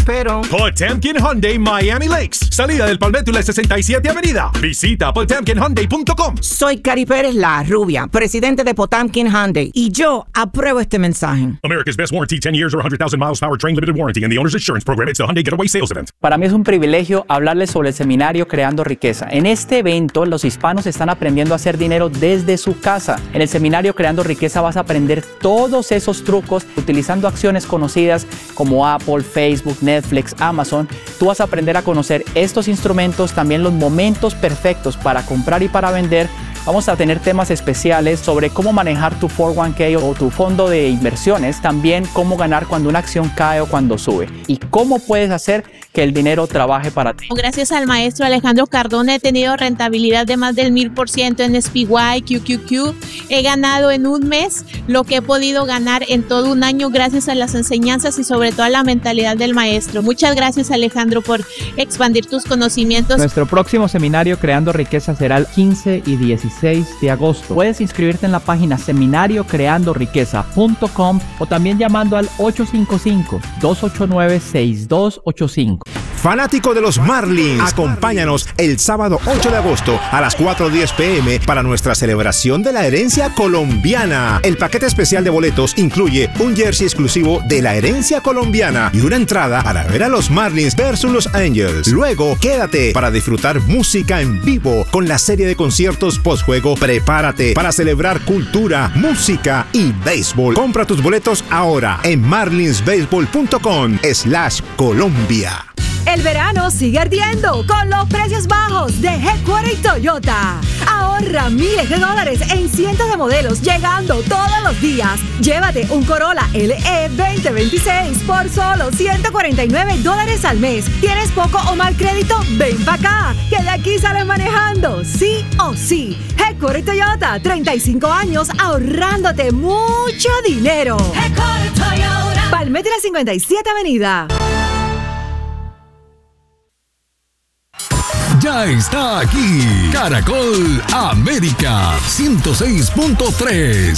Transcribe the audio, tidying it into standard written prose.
pero... Potemkin Hyundai Miami Lakes. Salida del Palmetto y la 67 Avenida. Visita potemkinhyundai.com. Soy Cari Pérez, la rubia, presidente de Potemkin Hyundai, y yo apruebo este mensaje. America's best warranty, 10 years or 100,000 miles powertrain limited warranty and the owner's insurance program. It's the Hyundai Getaway Sales Event. Para mí es un privilegio hablarles sobre el seminario Creando Riqueza. En este evento, los hispanos están aprendiendo a hacer dinero desde su casa. En el seminario Creando Riqueza vas a aprender todos esos trucos utilizando acciones conocidas como Apple, Facebook, Netflix, Amazon. Tú vas a aprender a conocer estos instrumentos, también los momentos perfectos para comprar y para vender. Vamos a tener temas especiales sobre cómo manejar tu 401k o tu fondo de inversiones, también cómo ganar cuando una acción cae o cuando sube y cómo puedes hacer que el dinero trabaje para ti. Gracias al maestro Alejandro Cardona he tenido rentabilidad de más del 1000% en SPY, QQQ. He ganado en un mes lo que he podido ganar en todo un año gracias a las enseñanzas y sobre todo a la mentalidad del maestro. Muchas gracias, Alejandro, por expandir tus conocimientos. Nuestro próximo seminario Creando Riqueza será el 15 y 16 de agosto. Puedes inscribirte en la página seminariocreandoriqueza.com o también llamando al 855-289-6285. Fanático de los Marlins, acompáñanos el sábado 8 de agosto a las 4:10 p.m. para nuestra celebración de la herencia colombiana. El paquete especial de boletos incluye un jersey exclusivo de la herencia colombiana y una entrada para ver a los Marlins versus los Angels. Luego, quédate para disfrutar música en vivo con la serie de conciertos postjuego. Prepárate para celebrar cultura, música y béisbol. Compra tus boletos ahora en marlinsbaseball.com/Colombia. El verano sigue ardiendo con los precios bajos de Headquarter Toyota. Ahorra miles de dólares en cientos de modelos llegando todos los días. Llévate un Corolla LE 2026 por solo $149 al mes. ¿Tienes poco o mal crédito? Ven para acá, que de aquí sales manejando, sí o sí. Headquarter Toyota, 35 años ahorrándote mucho dinero. Headquarter Toyota. Palmetto y la 57 Avenida. Ya está aquí Caracol América 106.3,